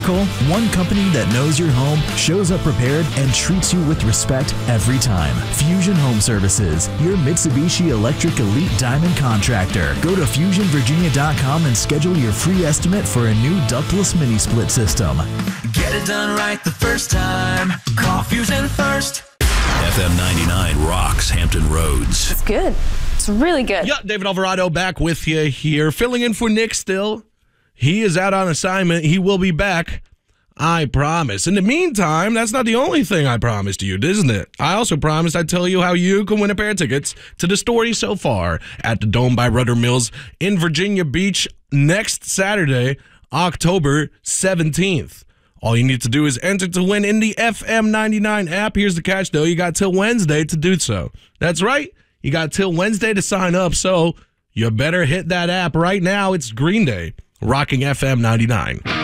One company that knows your home, shows up prepared, and treats you with respect every time. Fusion Home Services, your Mitsubishi Electric Elite Diamond contractor. Go to FusionVirginia.com and schedule your free estimate for a new ductless mini split system. Get it done right the first time. Call Fusion first. FM 99 rocks Hampton Roads. It's good. It's really good. Yeah, David Alvarado back with you here, filling in for Nick still. He is out on assignment. He will be back, I promise. In the meantime, that's not the only thing I promised you, isn't it? I also promised I'd tell you how you can win a pair of tickets to the Story So Far at the Dome by Rudder Mills in Virginia Beach next Saturday, October 17th. All you need to do is enter to win in the FM 99 app. Here's the catch, though. You got till Wednesday to do so. That's right. You got till Wednesday to sign up, so you better hit that app right now. It's Green Day, rocking FM 99.